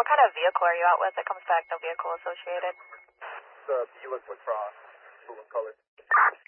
kind of vehicle are you out with? It comes back, no vehicle associated. The Buick Lacrosse, blue and colored.